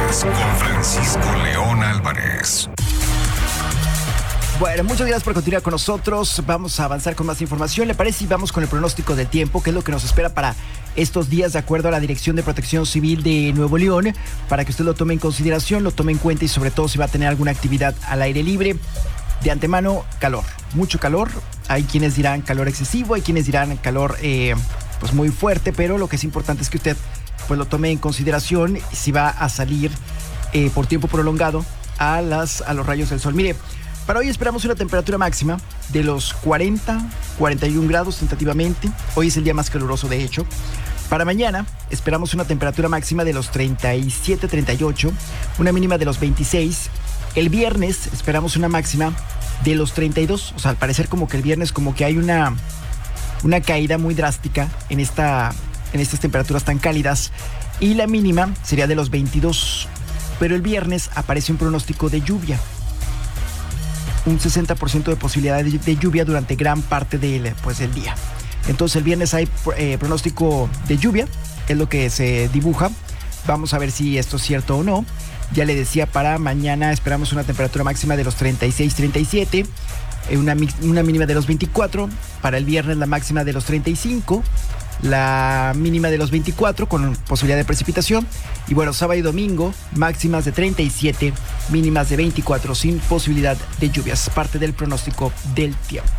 Noticias con Francisco León Álvarez. Bueno, muchas gracias por continuar con nosotros. Vamos a avanzar con más información. ¿Le parece si vamos con el pronóstico del tiempo? ¿Qué es lo que nos espera para estos días de acuerdo a la Dirección de Protección Civil de Nuevo León? Para que usted lo tome en consideración, lo tome en cuenta y sobre todo si va a tener alguna actividad al aire libre. De antemano, calor, mucho calor. Hay quienes dirán calor excesivo, hay quienes dirán calor pues muy fuerte, pero lo que es importante es que usted pues lo tome en consideración si va a salir por tiempo prolongado a los rayos del sol. Mire, para hoy esperamos una temperatura máxima de los 41 grados tentativamente. Hoy es el día más caluroso, de hecho. Para mañana esperamos una temperatura máxima de los 37, 38, una mínima de los 26. El viernes esperamos una máxima de los 32. O sea, al parecer como que el viernes como que hay una caída muy drástica en estas temperaturas tan cálidas. Y la mínima sería de los 22. Pero el viernes aparece un pronóstico de lluvia. Un 60% de posibilidad de lluvia durante gran parte del día. Entonces el viernes hay pronóstico de lluvia, es lo que se dibuja. Vamos a ver si esto es cierto o no. Ya le decía, para mañana esperamos una temperatura máxima de los 36, 37, una mínima de los 24. Para el viernes la máxima de los 35, la mínima de los 24 con posibilidad de precipitación. Y bueno, sábado y domingo máximas de 37, mínimas de 24 sin posibilidad de lluvias. Parte del pronóstico del tiempo.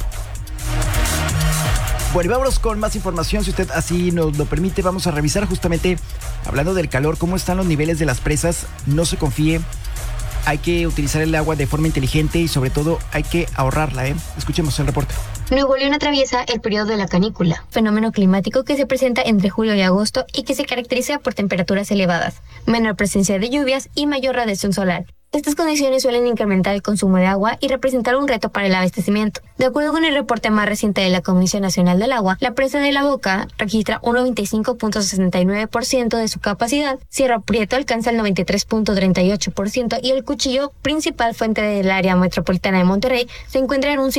Bueno, y vámonos con más información, si usted así nos lo permite. Vamos a revisar justamente, hablando del calor, cómo están los niveles de las presas. No se confíe, hay que utilizar el agua de forma inteligente y sobre todo hay que ahorrarla. Escuchemos el reporte. Nuevo León atraviesa el periodo de la canícula, fenómeno climático que se presenta entre julio y agosto y que se caracteriza por temperaturas elevadas, menor presencia de lluvias y mayor radiación solar. Estas condiciones suelen incrementar el consumo de agua y representar un reto para el abastecimiento. De acuerdo con el reporte más reciente de la Comisión Nacional del Agua, la presa de La Boca registra un 95.69% de su capacidad, Cerro Prieto alcanza el 93.38% y el Cuchillo, principal fuente del área metropolitana de Monterrey, se encuentra en un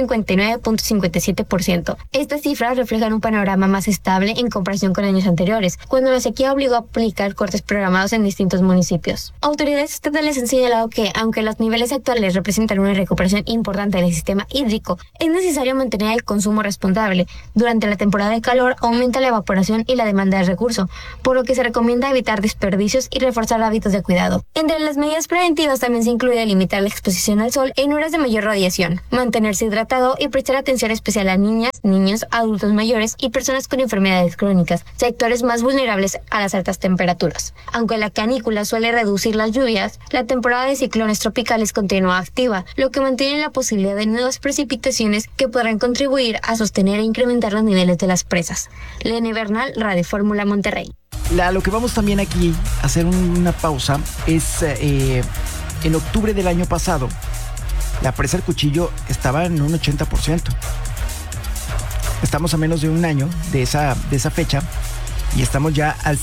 59.57%. Estas cifras reflejan un panorama más estable en comparación con años anteriores, cuando la sequía obligó a aplicar cortes programados en distintos municipios. Autoridades estatales han señalado que, aunque los niveles actuales representan una recuperación importante del sistema hídrico, es necesario mantener el consumo responsable. Durante la temporada de calor aumenta la evaporación y la demanda de recurso, por lo que se recomienda evitar desperdicios y reforzar hábitos de cuidado. Entre las medidas preventivas también se incluye limitar la exposición al sol en horas de mayor radiación, mantenerse hidratado y prestar atención especial a niñas, niños, adultos mayores y personas con enfermedades crónicas, sectores más vulnerables a las altas temperaturas. Aunque la canícula suele reducir las lluvias, la temporada de ciclones tropicales continúa activa, lo que mantiene la posibilidad de nuevas precipitaciones que podrán contribuir a sostener e incrementar los niveles de las presas. Lene Bernal, Radio Fórmula Monterrey. Lo que vamos también aquí a hacer una pausa es en octubre del año pasado la presa del Cuchillo estaba en un 80%. Estamos a menos de un año de esa fecha y estamos ya al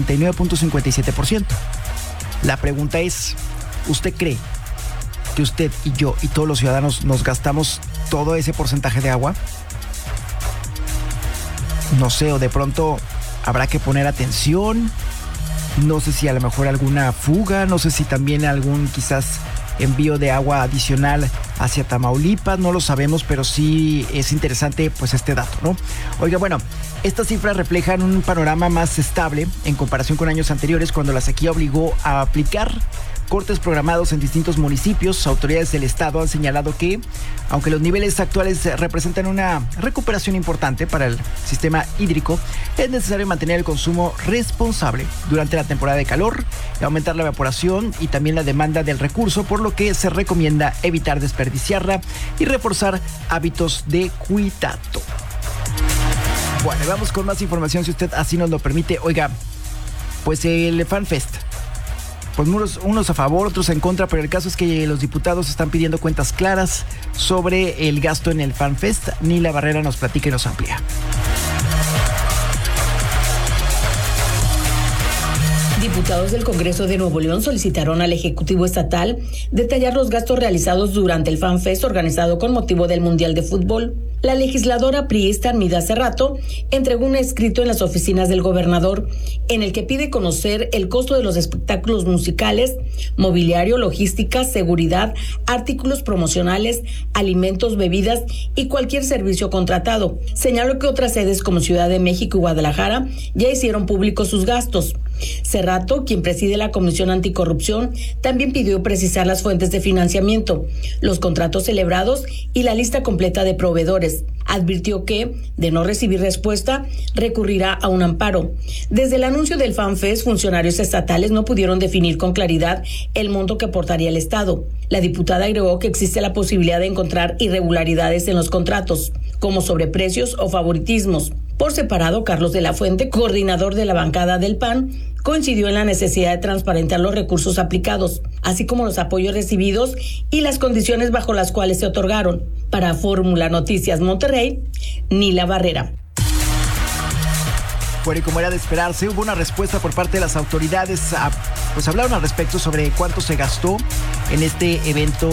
59.57%. La pregunta es, ¿usted cree que usted y yo y todos los ciudadanos nos gastamos todo ese porcentaje de agua? No sé, o de pronto habrá que poner atención. No sé si a lo mejor alguna fuga, no sé si también algún quizás envío de agua adicional hacia Tamaulipas, no lo sabemos, pero sí es interesante pues este dato, ¿no? Oiga, bueno, estas cifras reflejan un panorama más estable en comparación con años anteriores, cuando la sequía obligó a aplicar cortes programados en distintos municipios. Autoridades del estado han señalado que, aunque los niveles actuales representan una recuperación importante para el sistema hídrico, es necesario mantener el consumo responsable durante la temporada de calor, aumentar la evaporación y también la demanda del recurso, por lo que se recomienda evitar desperdiciarla y reforzar hábitos de cuidado. Bueno, vamos con más información si usted así nos lo permite. Oiga, pues el FanFest, pues unos a favor, otros en contra, pero el caso es que los diputados están pidiendo cuentas claras sobre el gasto en el FanFest. Nila Barrera nos platica y nos amplía. Diputados del Congreso de Nuevo León solicitaron al Ejecutivo Estatal detallar los gastos realizados durante el FanFest organizado con motivo del Mundial de Fútbol. La legisladora priista Armida Cerrato entregó un escrito en las oficinas del gobernador en el que pide conocer el costo de los espectáculos musicales, mobiliario, logística, seguridad, artículos promocionales, alimentos, bebidas y cualquier servicio contratado. Señaló que otras sedes como Ciudad de México y Guadalajara ya hicieron públicos sus gastos. Cerrato, quien preside la Comisión Anticorrupción, también pidió precisar las fuentes de financiamiento, los contratos celebrados y la lista completa de proveedores. Advirtió que, de no recibir respuesta, recurrirá a un amparo. Desde el anuncio del FanFest, funcionarios estatales no pudieron definir con claridad el monto que aportaría el Estado. La diputada agregó que existe la posibilidad de encontrar irregularidades en los contratos, como sobreprecios o favoritismos. Por separado, Carlos de la Fuente, coordinador de la bancada del PAN, coincidió en la necesidad de transparentar los recursos aplicados, así como los apoyos recibidos y las condiciones bajo las cuales se otorgaron. Para Fórmula Noticias Monterrey, Nila Barrera. Bueno, y como era de esperarse, hubo una respuesta por parte de las autoridades. Hablaron al respecto sobre cuánto se gastó en este evento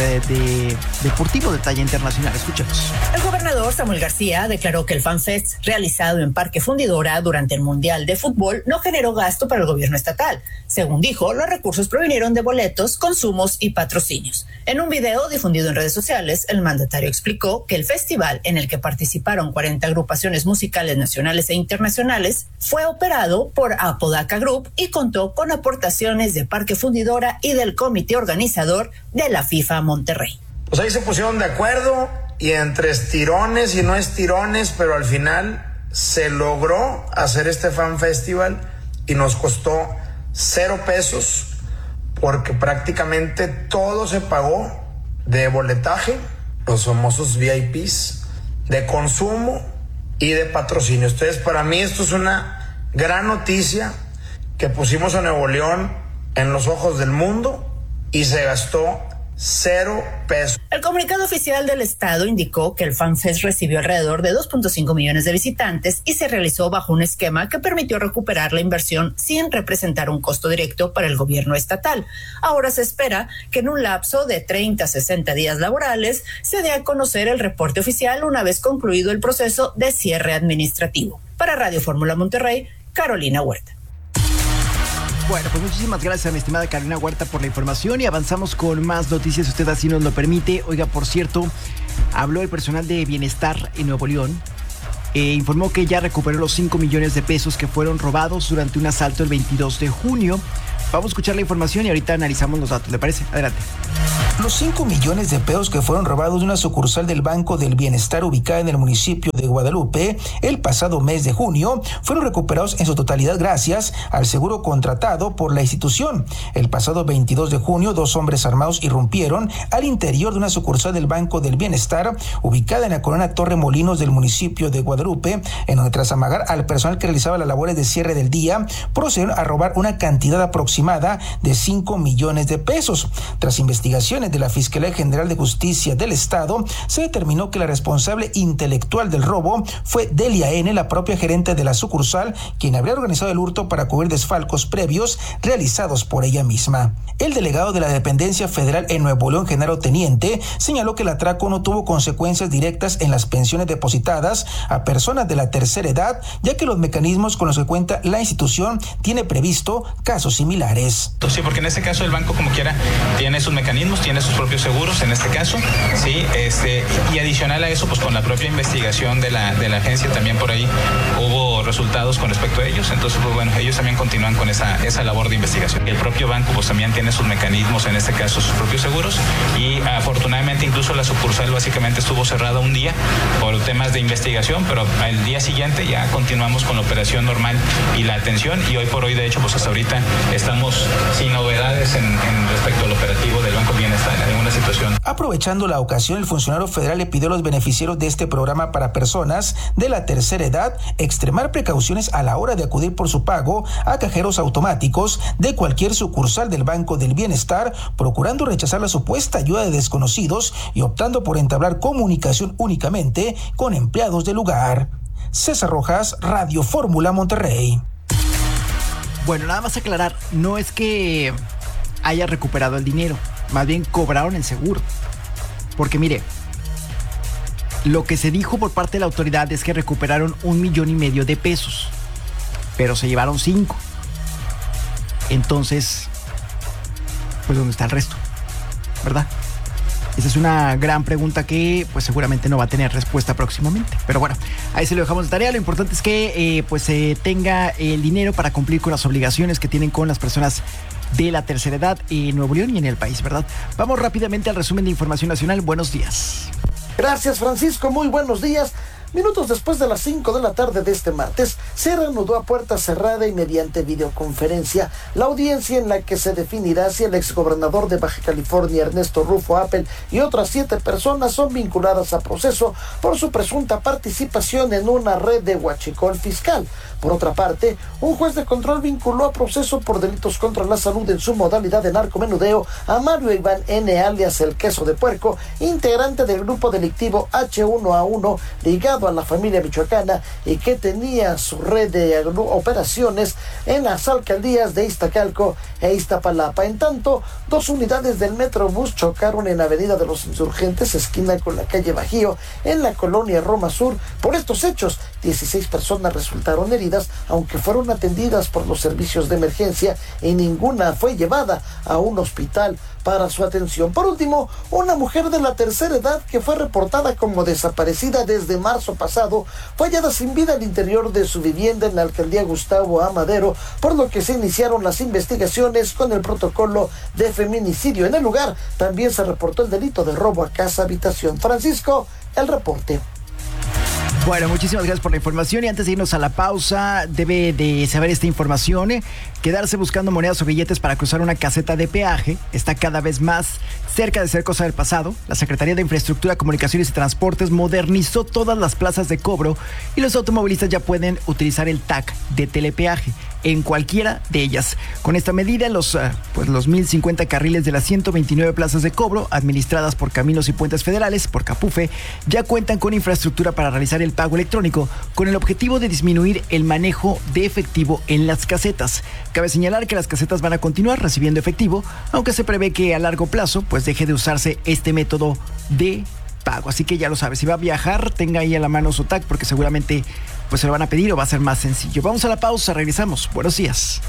de deportivo de talla internacional. Escuchemos. El gobernador Samuel García declaró que el FanFest realizado en Parque Fundidora durante el Mundial de Fútbol no generó gasto para el gobierno estatal. Según dijo, los recursos provinieron de boletos, consumos y patrocinios. En un video difundido en redes sociales, el mandatario explicó que el festival, en el que participaron 40 agrupaciones musicales nacionales e internacionales, fue operado por Apodaca Group y contó con aportaciones de Parque Fundidora y del comité organizador de la FIFA Monterrey. Pues ahí se pusieron de acuerdo y entre estirones y no estirones, pero al final se logró hacer este Fan Festival y nos costó 0 pesos porque prácticamente todo se pagó de boletaje, los famosos VIPs, de consumo y de patrocinio. Entonces, para mí esto es una gran noticia que pusimos a Nuevo León en los ojos del mundo y se gastó 0 pesos. El comunicado oficial del Estado indicó que el FanFest recibió alrededor de 2.5 millones de visitantes y se realizó bajo un esquema que permitió recuperar la inversión sin representar un costo directo para el gobierno estatal. Ahora se espera que en un lapso de 30 a 60 días laborales se dé a conocer el reporte oficial una vez concluido el proceso de cierre administrativo. Para Radio Fórmula Monterrey, Carolina Huerta. Bueno, pues muchísimas gracias a mi estimada Carolina Huerta por la información y avanzamos con más noticias, si usted así nos lo permite. Oiga, por cierto, habló el personal de bienestar en Nuevo León. Informó que ya recuperó los 5 millones de pesos que fueron robados durante un asalto el 22 de junio. Vamos a escuchar la información y ahorita analizamos los datos. ¿Le parece? Adelante. Los 5 millones de pesos que fueron robados de una sucursal del Banco del Bienestar ubicada en el municipio de Guadalupe el pasado mes de junio fueron recuperados en su totalidad gracias al seguro contratado por la institución. El pasado 22 de junio, 2 hombres armados irrumpieron al interior de una sucursal del Banco del Bienestar ubicada en la colonia Torre Molinos del municipio de Guadalupe, en donde tras amagar al personal que realizaba las labores de cierre del día, procedieron a robar una cantidad aproximada de 5 millones de pesos. Tras investigaciones de la Fiscalía General de Justicia del Estado, se determinó que la responsable intelectual del robo fue Delia N., la propia gerente de la sucursal, quien habría organizado el hurto para cubrir desfalcos previos realizados por ella misma. El delegado de la Dependencia Federal en Nuevo León, Genaro Teniente, señaló que el atraco no tuvo consecuencias directas en las pensiones depositadas a personas de la tercera edad, ya que los mecanismos con los que cuenta la institución tiene previsto casos similares. Sí, porque en este caso el banco, como quiera, tiene sus mecanismos, tiene sus propios seguros en este caso, sí, y adicional a eso, pues con la propia investigación de la agencia también por ahí hubo resultados con respecto a ellos. Entonces, pues bueno, ellos también continúan con esa labor de investigación. El propio banco pues también tiene sus mecanismos, en este caso sus propios seguros, y afortunadamente incluso la sucursal básicamente estuvo cerrada un día por temas de investigación, pero al día siguiente ya continuamos con la operación normal y la atención, y hoy por hoy de hecho pues hasta ahorita estamos sin novedades en respecto al operativo del Banco Bienestar en ninguna situación. Aprovechando la ocasión, el funcionario federal le pidió a los beneficiarios de este programa para personas de la tercera edad extremar precauciones a la hora de acudir por su pago a cajeros automáticos de cualquier sucursal del Banco del Bienestar, procurando rechazar la supuesta ayuda de desconocidos y optando por entablar comunicación únicamente con empleados del lugar. César Rojas, Radio Fórmula Monterrey. Bueno, nada más aclarar, no es que haya recuperado el dinero, más bien cobraron el seguro. Porque mire, lo que se dijo por parte de la autoridad es que recuperaron 1.5 millones de pesos, pero se llevaron 5. Entonces, pues ¿dónde está el resto? ¿Verdad? Esa es una gran pregunta que pues seguramente no va a tener respuesta próximamente. Pero bueno, ahí se lo dejamos de tarea. Lo importante es que pues se tenga el dinero para cumplir con las obligaciones que tienen con las personas de la tercera edad en Nuevo León y en el país, ¿verdad? Vamos rápidamente al resumen de información nacional. Buenos días. Gracias, Francisco. Muy buenos días. Minutos después de las 5 de la tarde de este martes, se reanudó a puerta cerrada y mediante videoconferencia la audiencia en la que se definirá si el exgobernador de Baja California, Ernesto Rufo Appel, y otras 7 personas son vinculadas a proceso por su presunta participación en una red de huachicol fiscal. Por otra parte, un juez de control vinculó a proceso por delitos contra la salud en su modalidad de narcomenudeo a Mario Iván N. alias El Queso de Puerco, integrante del grupo delictivo H1A1 ligado a la familia michoacana y que tenía su red de operaciones en las alcaldías de Iztacalco e Iztapalapa. En tanto, 2 unidades del Metrobús chocaron en Avenida de los Insurgentes, esquina con la calle Bajío, en la colonia Roma Sur. Por estos hechos, 16 personas resultaron heridas, aunque fueron atendidas por los servicios de emergencia y ninguna fue llevada a un hospital para su atención. Por último, una mujer de la tercera edad que fue reportada como desaparecida desde marzo pasado fue hallada sin vida al interior de su vivienda en la alcaldía Gustavo A. Madero, por lo que se iniciaron las investigaciones con el protocolo de feminicidio. En el lugar también se reportó el delito de robo a casa habitación. Francisco, el reporte. Bueno, muchísimas gracias por la información y antes de irnos a la pausa, debe de saber esta información. Quedarse buscando monedas o billetes para cruzar una caseta de peaje está cada vez más cerca de ser cosa del pasado. La Secretaría de Infraestructura, Comunicaciones y Transportes modernizó todas las plazas de cobro y los automovilistas ya pueden utilizar el TAC de telepeaje en cualquiera de ellas. Con esta medida, los 1.050 carriles de las 129 plazas de cobro administradas por Caminos y Puentes Federales, por CAPUFE, ya cuentan con infraestructura para realizar el pago electrónico con el objetivo de disminuir el manejo de efectivo en las casetas. Cabe señalar que las casetas van a continuar recibiendo efectivo, aunque se prevé que a largo plazo pues deje de usarse este método de pago. Así que ya lo sabe, si va a viajar, tenga ahí a la mano su TAC porque seguramente pues se lo van a pedir o va a ser más sencillo. Vamos a la pausa, regresamos. Buenos días.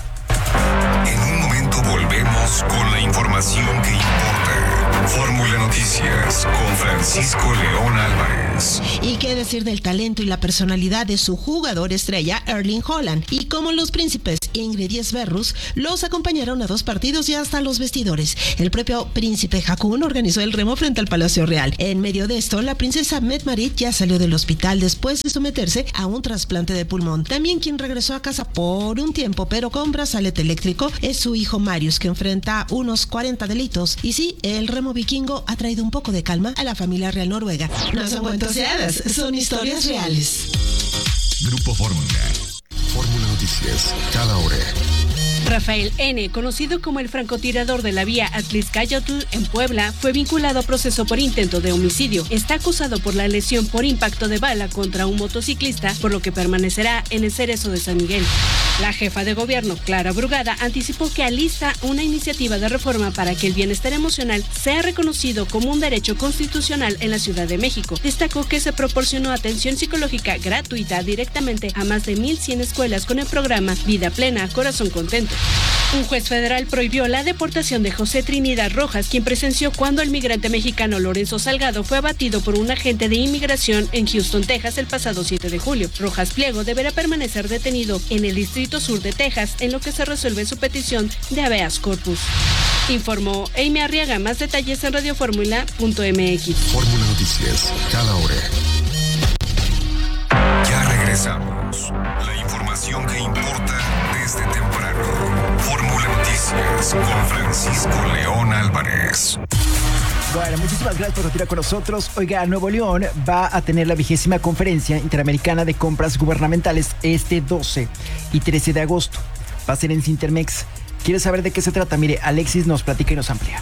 En un momento volvemos con la información que importa. Fórmula Noticias con Francisco León Álvarez. Y qué decir del talento y la personalidad de su jugador estrella Erling Haaland, y cómo los príncipes Ingrid y Sverrus los acompañaron a 2 partidos y hasta los vestidores. El propio príncipe Haakon organizó el remo frente al Palacio Real. En medio de esto, la princesa Mette-Marit ya salió del hospital después de someterse a un trasplante de pulmón. También quien regresó a casa por un tiempo pero con brazalete eléctrico es su hijo Marius, que enfrenta unos 40 delitos. Y sí, el remo vikingo ha traído un poco de calma a la familia real noruega. No son cuentos de hadas, son historias reales. Grupo Fórmula. Fórmula Noticias, cada hora. Rafael N., conocido como el francotirador de la vía Atlixcáyotl en Puebla, fue vinculado a proceso por intento de homicidio. Está acusado por la lesión por impacto de bala contra un motociclista, por lo que permanecerá en el Cerezo de San Miguel. La jefa de gobierno, Clara Brugada, anticipó que alista una iniciativa de reforma para que el bienestar emocional sea reconocido como un derecho constitucional en la Ciudad de México. Destacó que se proporcionó atención psicológica gratuita directamente a más de 1,100 escuelas con el programa Vida Plena, Corazón Contento. Un juez federal prohibió la deportación de José Trinidad Rojas, quien presenció cuando el migrante mexicano Lorenzo Salgado fue abatido por un agente de inmigración en Houston, Texas, el pasado 7 de julio. Rojas Pliego deberá permanecer detenido en el Distrito Sur de Texas, en lo que se resuelve su petición de habeas corpus. Informó Amy Arriaga. Más detalles en radioformula.mx. Fórmula Noticias, cada hora. Ya regresamos. La información que importa desde temprano. Fórmula Noticias con Francisco León Álvarez. Bueno, muchísimas gracias por continuar con nosotros. Oiga, Nuevo León va a tener la 20ª Conferencia Interamericana de Compras Gubernamentales este 12 y 13 de agosto. Va a ser en Cintermex. ¿Quieres saber de qué se trata? Mire, Alexis nos platica y nos amplía.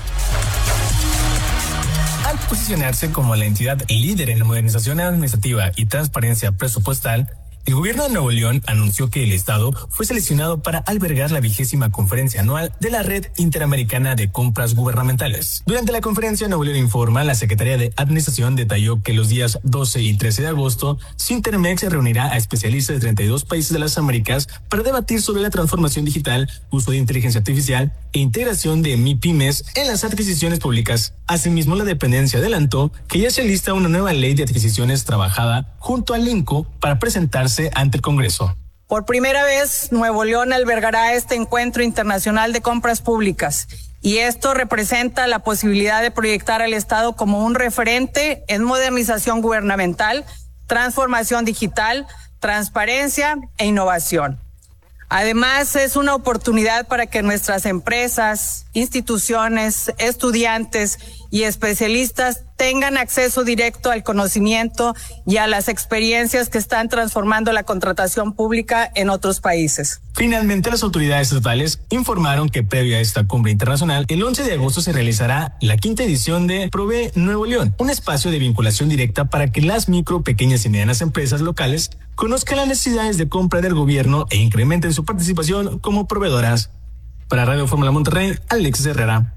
Al posicionarse como la entidad líder en la modernización administrativa y transparencia presupuestal, El gobierno de Nuevo León anunció que el estado fue seleccionado para albergar la 20ª conferencia anual de la Red Interamericana de Compras Gubernamentales. Durante la conferencia, Nuevo León Informa, la Secretaría de Administración detalló que los días 12 y 13 de agosto, Sintermex se reunirá a especialistas de 32 países de las Américas para debatir sobre la transformación digital, uso de inteligencia artificial e integración de MIPYMES en las adquisiciones públicas. Asimismo, la dependencia adelantó que ya se alista una nueva ley de adquisiciones trabajada junto al INCO para presentarse ante el Congreso. Por primera vez, Nuevo León albergará este encuentro internacional de compras públicas y esto representa la posibilidad de proyectar al Estado como un referente en modernización gubernamental, transformación digital, transparencia e innovación. Además, es una oportunidad para que nuestras empresas, instituciones, estudiantes y especialistas tengan acceso directo al conocimiento y a las experiencias que están transformando la contratación pública en otros países. Finalmente, las autoridades estatales informaron que previo a esta cumbre internacional, el 11 de agosto se realizará la 5ª edición de Prove Nuevo León, un espacio de vinculación directa para que las micro, pequeñas y medianas empresas locales conozcan las necesidades de compra del gobierno e incrementen su participación como proveedoras. Para Radio Fórmula Monterrey, Alexis Herrera.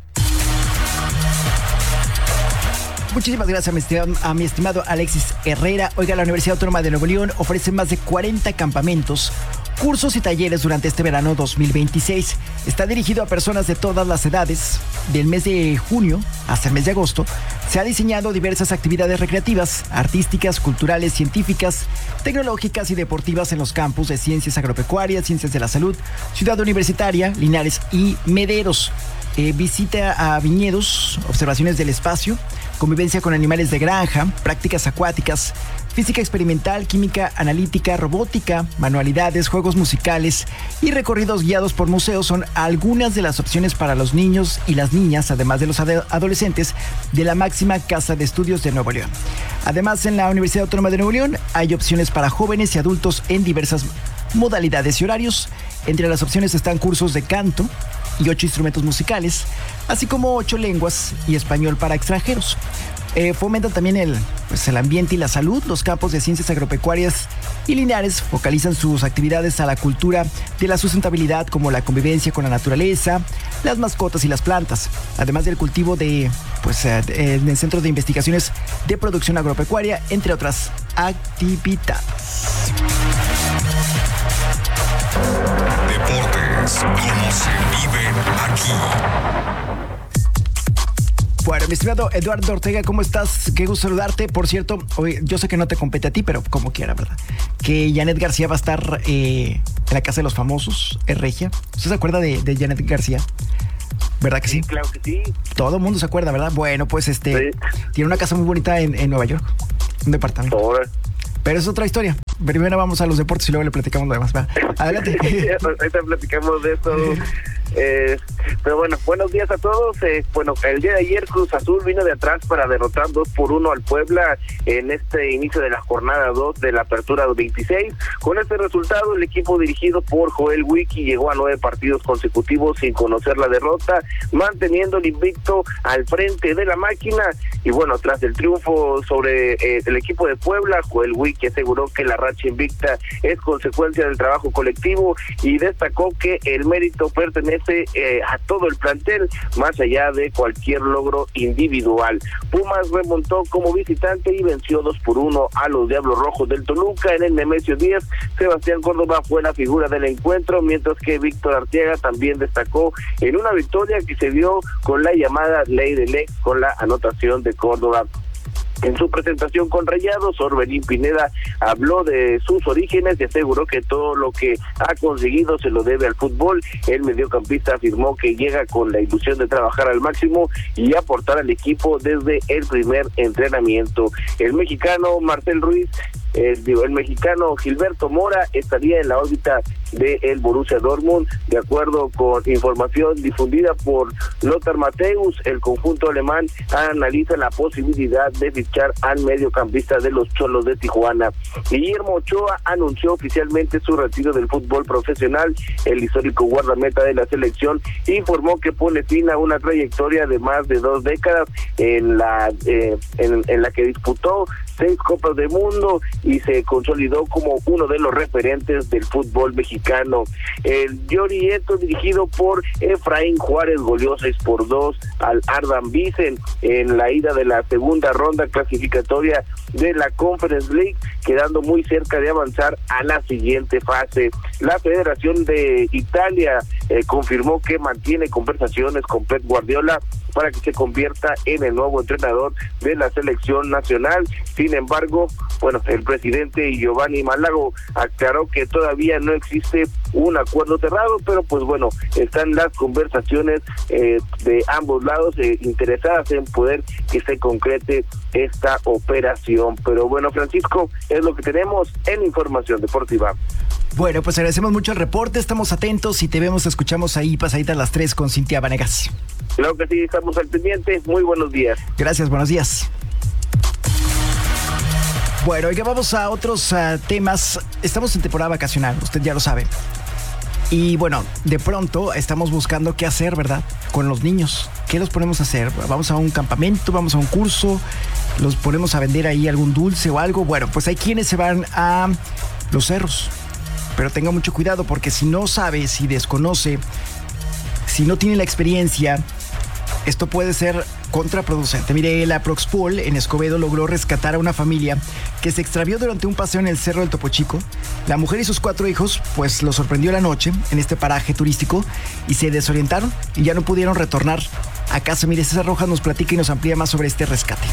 Muchísimas gracias a mi estimado Alexis Herrera. Oiga, la Universidad Autónoma de Nuevo León ofrece más de 40 campamentos, cursos y talleres durante este verano 2026. Está dirigido a personas de todas las edades. Del mes de junio hasta el mes de agosto se ha diseñado diversas actividades recreativas, artísticas, culturales, científicas, tecnológicas y deportivas en los campus de Ciencias Agropecuarias, Ciencias de la Salud, Ciudad Universitaria, Linares y Mederos. Visita a viñedos, observaciones del espacio, convivencia con animales de granja, prácticas acuáticas, física experimental, química analítica, robótica, manualidades, juegos musicales y recorridos guiados por museos son algunas de las opciones para los niños y las niñas, además de los adolescentes de la máxima casa de estudios de Nuevo León. Además, en la Universidad Autónoma de Nuevo León hay opciones para jóvenes y adultos en diversas modalidades y horarios. Entre las opciones están cursos de canto y 8 instrumentos musicales, así como 8 lenguas y español para extranjeros. Fomentan también el ambiente y la salud. Los campos de Ciencias Agropecuarias y Linares focalizan sus actividades a la cultura de la sustentabilidad, como la convivencia con la naturaleza, las mascotas y las plantas, además del cultivo en el Centro de Investigaciones de Producción Agropecuaria, entre otras actividades. Deportes, como se viven aquí. Bueno, mi estimado Eduardo Ortega, ¿cómo estás? Qué gusto saludarte. Por cierto, hoy, yo sé que no te compete a ti, pero como quiera, ¿verdad? Que Janet García va a estar en la Casa de los Famosos, en Regia. ¿Usted se acuerda de Janet García? ¿Verdad que sí? Claro que sí. Todo el mundo se acuerda, ¿verdad? Bueno, pues sí. Tiene una casa muy bonita en Nueva York, un departamento. Ahora. Pero es otra historia. Primero vamos a los deportes y luego le platicamos lo demás. ¿Va? Adelante. Ahorita platicamos de eso. Pero bueno, buenos días a todos. El día de ayer Cruz Azul vino de atrás para derrotar 2-1 al Puebla en este inicio de la jornada 2 de la Apertura 26. Con este resultado, el equipo dirigido por Joel Wiki llegó a 9 partidos consecutivos sin conocer la derrota, manteniendo el invicto al frente de la máquina. Y bueno, tras el triunfo sobre el equipo de Puebla, Joel Wiki aseguró que la racha invicta es consecuencia del trabajo colectivo y destacó que el mérito pertenece a todo el plantel, más allá de cualquier logro individual. Pumas remontó como visitante y venció 2-1 a los Diablos Rojos del Toluca en el Nemesio 10. Sebastián Córdoba fue la figura del encuentro, mientras que Víctor Arteaga también destacó en una victoria que se dio con la llamada ley del ex, con la anotación de Córdoba. En su presentación con Rayados, Orbelín Pineda habló de sus orígenes y aseguró que todo lo que ha conseguido se lo debe al fútbol. El mediocampista afirmó que llega con la ilusión de trabajar al máximo y aportar al equipo desde el primer entrenamiento. El mexicano Marcel Ruiz, el mexicano Gilberto Mora estaría en la órbita del Borussia Dortmund. De acuerdo con información difundida por Lothar Matthäus, el conjunto alemán analiza la posibilidad de fichar al mediocampista de los Cholos de Tijuana. Guillermo Ochoa anunció oficialmente su retiro del fútbol profesional. El histórico guardameta de la selección informó que pone fin a una trayectoria de más de 2 décadas en la que disputó 6 Copas del Mundo y se consolidó como uno de los referentes del fútbol mexicano. El Llorieto, dirigido por Efraín Juárez, goleó 6-2 al Ardam Bisen en la ida de la segunda ronda clasificatoria de la Conference League, quedando muy cerca de avanzar a la siguiente fase. La Federación de Italia confirmó que mantiene conversaciones con Pep Guardiola para que se convierta en el nuevo entrenador de la selección nacional. Sin embargo, el presidente Giovanni Malago aclaró que todavía no existe un acuerdo cerrado, pero están las conversaciones de ambos lados interesadas en poder que se concrete esta operación. Pero Francisco, es lo que tenemos en Información Deportiva. Bueno, pues agradecemos mucho el reporte, estamos atentos y te vemos, escuchamos ahí pasaditas las 3 con Cintia Vanegas. Claro que sí, estamos al pendiente. Muy buenos días. Gracias, buenos días. Bueno, y que vamos a otros temas. Estamos en temporada vacacional, usted ya lo sabe. Y de pronto estamos buscando qué hacer, ¿verdad? Con los niños. ¿Qué los ponemos a hacer? ¿Vamos a un campamento? ¿Vamos a un curso? ¿Los ponemos a vender ahí algún dulce o algo? Bueno, pues hay quienes se van a los cerros. Pero tenga mucho cuidado porque si no sabe, si desconoce, si no tiene la experiencia, esto puede ser contraproducente. Mire, la Proxpol en Escobedo logró rescatar a una familia que se extravió durante un paseo en el Cerro del Topo Chico. La mujer y sus 4 hijos, pues los sorprendió la noche en este paraje turístico y se desorientaron y ya no pudieron retornar a casa. Mire, César Rojas nos platica y nos amplía más sobre este rescate.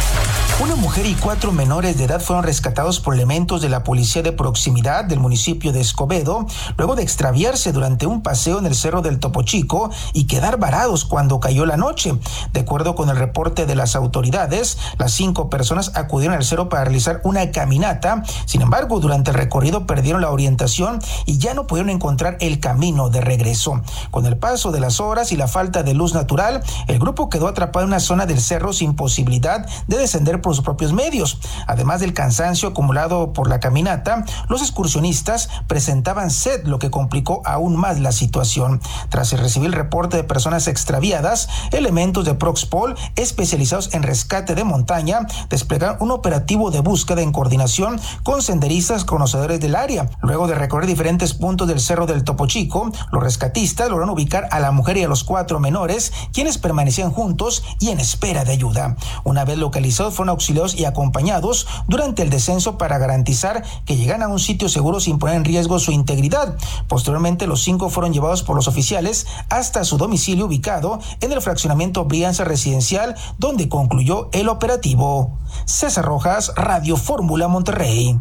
Una mujer y 4 menores de edad fueron rescatados por elementos de la policía de proximidad del municipio de Escobedo, luego de extraviarse durante un paseo en el Cerro del Topo Chico y quedar varados cuando cayó la noche. De acuerdo con el reporte de las autoridades, las 5 personas acudieron al cerro para realizar una caminata. Sin embargo, durante el recorrido perdieron la orientación y ya no pudieron encontrar el camino de regreso. Con el paso de las horas y la falta de luz natural, el grupo quedó atrapado en una zona del cerro sin posibilidad de descender por sus propios medios. Además del cansancio acumulado por la caminata, los excursionistas presentaban sed, lo que complicó aún más la situación. Tras recibir el reporte de personas extraviadas, elementos de Proxpol especializados en rescate de montaña desplegaron un operativo de búsqueda en coordinación con senderistas conocedores del área. Luego de recorrer diferentes puntos del Cerro del Topo Chico, los rescatistas lograron ubicar a la mujer y a los 4 menores, quienes permanecían juntos y en espera de ayuda. Una vez localizados, fueron auxiliados y acompañados durante el descenso para garantizar que llegan a un sitio seguro sin poner en riesgo su integridad. Posteriormente, los 5 fueron llevados por los oficiales hasta su domicilio ubicado en el fraccionamiento Brianza Residencial, donde concluyó el operativo. César Rojas, Radio Fórmula Monterrey.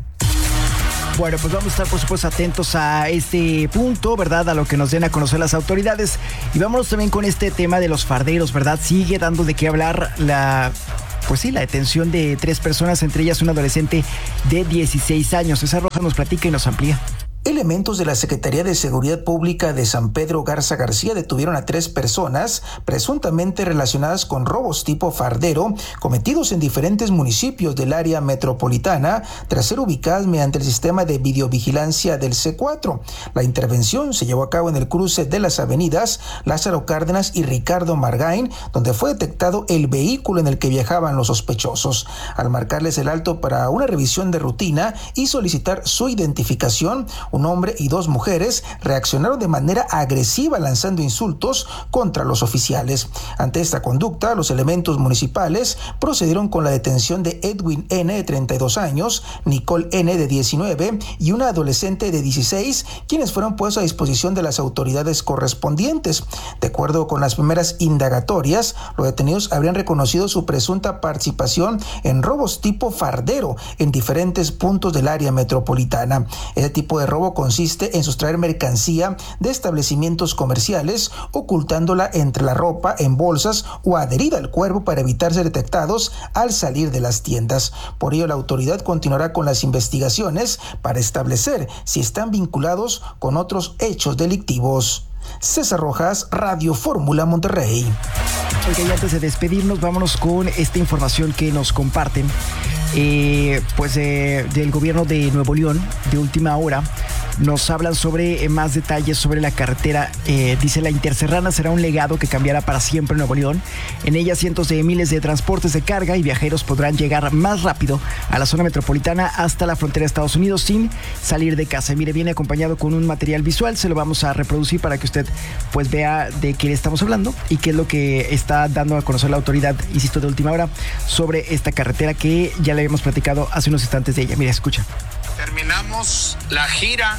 Bueno, pues vamos a estar, por supuesto, atentos a este punto, ¿verdad? A lo que nos den a conocer las autoridades. Y vámonos también con este tema de los farderos, ¿verdad? Sigue dando de qué hablar la detención de 3 personas, entre ellas un adolescente de 16 años. César Rojas nos platica y nos amplía. Elementos de la Secretaría de Seguridad Pública de San Pedro Garza García detuvieron a 3 personas presuntamente relacionadas con robos tipo fardero cometidos en diferentes municipios del área metropolitana tras ser ubicadas mediante el sistema de videovigilancia del C4. La intervención se llevó a cabo en el cruce de las avenidas Lázaro Cárdenas y Ricardo Margain, donde fue detectado el vehículo en el que viajaban los sospechosos. Al marcarles el alto para una revisión de rutina y solicitar su identificación, un hombre y 2 mujeres reaccionaron de manera agresiva lanzando insultos contra los oficiales. Ante esta conducta, los elementos municipales procedieron con la detención de Edwin N., de 32 años, Nicole N., de 19, y una adolescente de 16, quienes fueron puestos a disposición de las autoridades correspondientes. De acuerdo con las primeras indagatorias, los detenidos habrían reconocido su presunta participación en robos tipo fardero en diferentes puntos del área metropolitana. Este tipo de robo consiste en sustraer mercancía de establecimientos comerciales, ocultándola entre la ropa, en bolsas o adherida al cuerpo para evitar ser detectados al salir de las tiendas. Por ello, la autoridad continuará con las investigaciones para establecer si están vinculados con otros hechos delictivos. César Rojas, Radio Fórmula Monterrey. Porque ya antes de despedirnos, vámonos con esta información que nos comparten del gobierno de Nuevo León de última hora. nos hablan sobre más detalles sobre la carretera. Dice: la Interserrana será un legado que cambiará para siempre Nuevo León. En ella cientos de miles de transportes de carga y viajeros podrán llegar más rápido a la zona metropolitana hasta la frontera de Estados Unidos sin salir de casa. Y mire, viene acompañado con un material visual, se lo vamos a reproducir para que usted pues vea de qué estamos hablando y qué es lo que está dando a conocer la autoridad, insisto, de última hora, sobre esta carretera que ya le habíamos platicado hace unos instantes de ella. Mira, escucha. Terminamos la gira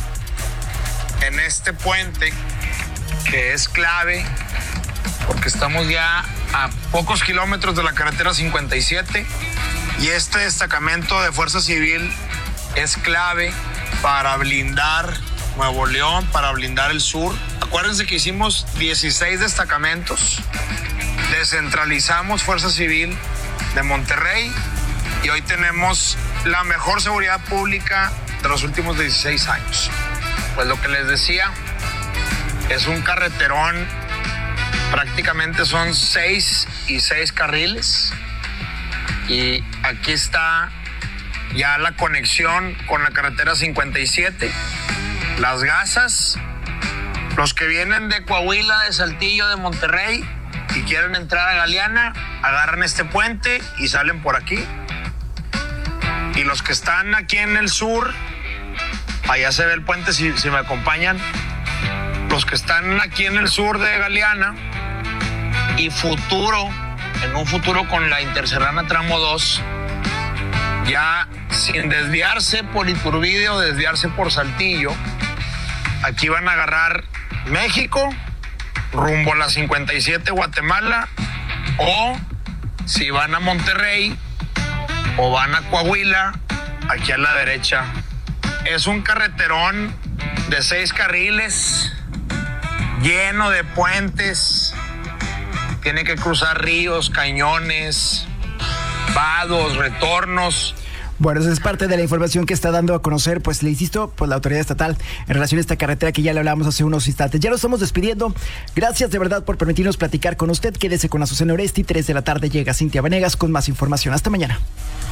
en este puente que es clave porque estamos ya a pocos kilómetros de la carretera 57 y este destacamento de Fuerza Civil es clave para blindar Nuevo León, para blindar el sur. Acuérdense que hicimos 16 destacamentos, descentralizamos Fuerza Civil de Monterrey y hoy tenemos la mejor seguridad pública de los últimos 16 años. Pues lo que les decía, es un carreterón, prácticamente son 6 y 6 carriles y aquí está ya la conexión con la carretera 57, Las Gasas. Los que vienen de Coahuila, de Saltillo, de Monterrey y quieren entrar a Galeana, agarran este puente y salen por aquí. Y los que están aquí en el sur, allá se ve el puente si me acompañan, los que están aquí en el sur de Galeana y en un futuro con la Interserrana Tramo 2, ya sin desviarse por Iturbide o desviarse por Saltillo, aquí van a agarrar México, rumbo a la 57 Guatemala, o si van a Monterrey o van a Coahuila, aquí a la derecha. Es un carreterón de 6 carriles, lleno de puentes. Tiene que cruzar ríos, cañones, vados, retornos. Bueno, esa es parte de la información que está dando a conocer, pues le insisto, pues la autoridad estatal en relación a esta carretera que ya le hablábamos hace unos instantes. Ya nos estamos despidiendo. Gracias de verdad por permitirnos platicar con usted. Quédese con Azucena Oresti. 3 de la tarde llega Cintia Vanegas con más información. Hasta mañana.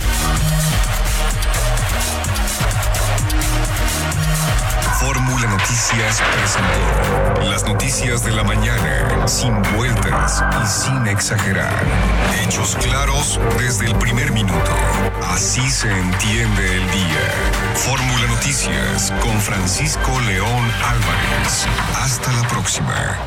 Fórmula Noticias presentó las noticias de la mañana, sin vueltas y sin exagerar. Hechos claros desde el primer minuto. Así se entiende el día. Fórmula Noticias con Francisco León Álvarez. Hasta la próxima.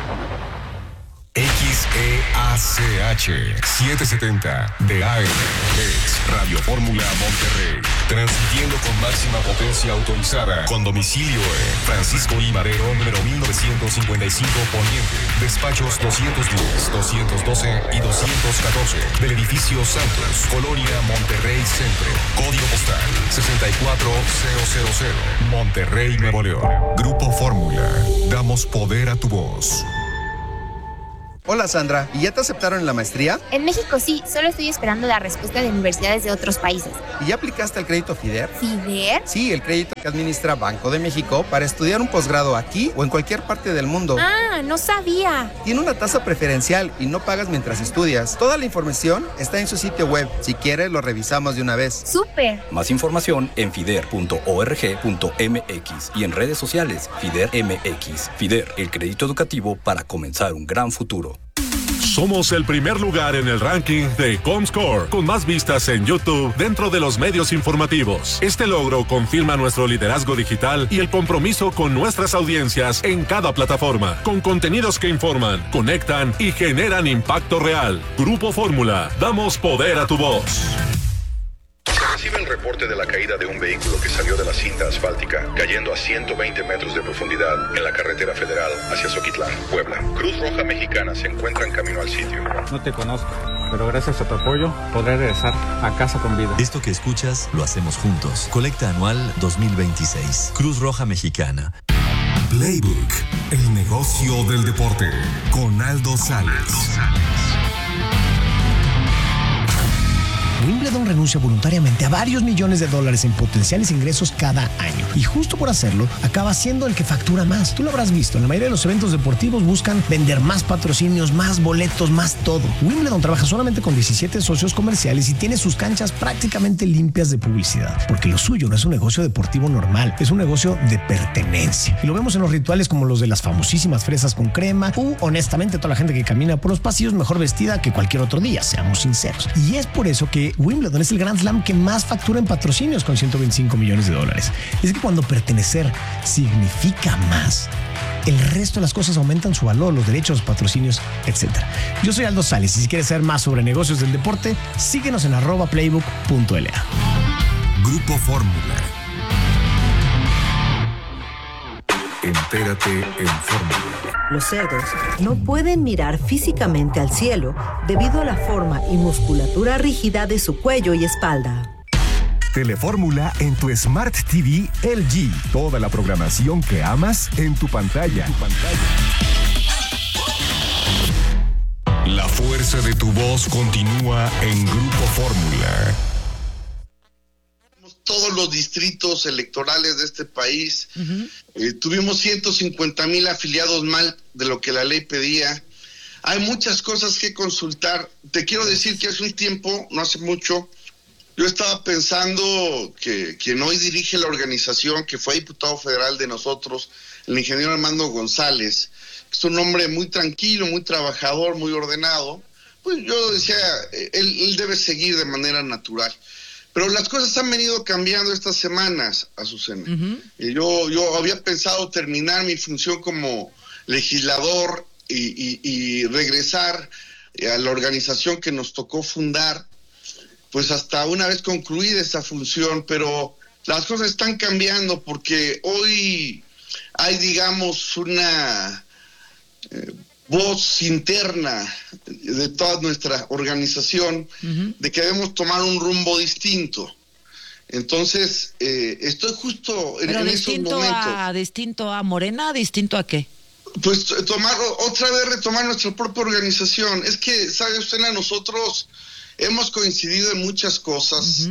XEACH 770 de AM es Radio Fórmula Monterrey, transmitiendo con máxima potencia autorizada, con domicilio en Francisco I. Madero, número 1955 Poniente, despachos 210, 212 y 214 del edificio Santos, Colonia Monterrey Centro, código postal 64000, Monterrey, Nuevo León. Grupo Fórmula, damos poder a tu voz. Hola Sandra, ¿y ya te aceptaron en la maestría? En México sí, solo estoy esperando la respuesta de universidades de otros países. ¿Y ya aplicaste al crédito FIDER? ¿FIDER? Sí, el crédito que administra Banco de México para estudiar un posgrado aquí o en cualquier parte del mundo. Ah, no sabía. Tiene una tasa preferencial y no pagas mientras estudias. Toda la información está en su sitio web. Si quieres, lo revisamos de una vez. ¡Súper! Más información en fider.org.mx y en redes sociales FIDER MX. FIDER, el crédito educativo para comenzar un gran futuro. Somos el primer lugar en el ranking de Comscore, con más vistas en YouTube dentro de los medios informativos. Este logro confirma nuestro liderazgo digital y el compromiso con nuestras audiencias en cada plataforma, con contenidos que informan, conectan y generan impacto real. Grupo Fórmula, damos poder a tu voz. Recibe el reporte de la caída de un vehículo que salió de la cinta asfáltica, cayendo a 120 metros de profundidad en la carretera federal hacia Zoquitlán, Puebla. Cruz Roja Mexicana se encuentra en camino al sitio. No te conozco, pero gracias a tu apoyo podré regresar a casa con vida. Esto que escuchas lo hacemos juntos. Colecta anual 2026. Cruz Roja Mexicana. Playbook, el negocio del deporte, con Aldo Sales. Wimbledon renuncia voluntariamente a varios millones de dólares en potenciales ingresos cada año. Y justo por hacerlo, acaba siendo el que factura más. Tú lo habrás visto, en la mayoría de los eventos deportivos buscan vender más patrocinios, más boletos, más todo. Wimbledon trabaja solamente con 17 socios comerciales y tiene sus canchas prácticamente limpias de publicidad. Porque lo suyo no es un negocio deportivo normal, es un negocio de pertenencia. Y lo vemos en los rituales como los de las famosísimas fresas con crema honestamente toda la gente que camina por los pasillos mejor vestida que cualquier otro día, seamos sinceros. Y es por eso que Wimbledon es el Grand Slam que más factura en patrocinios con 125 millones de dólares. Es que cuando pertenecer significa más, el resto de las cosas aumentan su valor, los derechos, los patrocinios, etc. Yo soy Aldo Sales y si quieres saber más sobre negocios del deporte, síguenos en @playbook.la. Grupo Fórmula. Entérate en Fórmula. Los cerdos no pueden mirar físicamente al cielo debido a la forma y musculatura rígida de su cuello y espalda. Telefórmula en tu Smart TV LG. Toda la programación que amas en tu pantalla. La fuerza de tu voz continúa en Grupo Fórmula. Todos los distritos electorales de este país, tuvimos 150,000 afiliados más de lo que la ley pedía. Hay muchas cosas que consultar. Te quiero decir que hace un tiempo, no hace mucho, yo estaba pensando que quien hoy dirige la organización, que fue diputado federal de nosotros, el ingeniero Armando González, que es un hombre muy tranquilo, muy trabajador, muy ordenado, pues yo decía, él debe seguir de manera natural. Pero las cosas han venido cambiando estas semanas, Azucena. Yo había pensado terminar mi función como legislador y regresar a la organización que nos tocó fundar, pues hasta una vez concluida esa función, pero las cosas están cambiando porque hoy hay, digamos, una voz interna de toda nuestra organización de que debemos tomar un rumbo distinto. Entonces, estoy justo en esos momentos. ¿Distinto a Morena? ¿Distinto a qué? Pues otra vez retomar nuestra propia organización. Es que, ¿sabes, Susana? Nosotros hemos coincidido en muchas cosas